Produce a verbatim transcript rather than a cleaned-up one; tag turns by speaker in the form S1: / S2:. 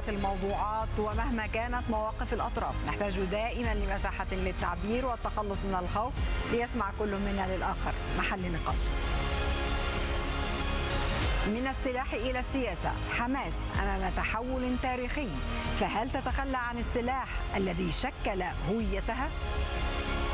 S1: كانت الموضوعات ومهما كانت مواقف الأطراف، نحتاج دائما لمساحة للتعبير والتخلص من الخوف ليسمع كل منا للآخر محل نقاش. من السلاح إلى السياسة، حماس أمام تحول تاريخي، فهل تتخلى عن السلاح الذي شكل هويتها؟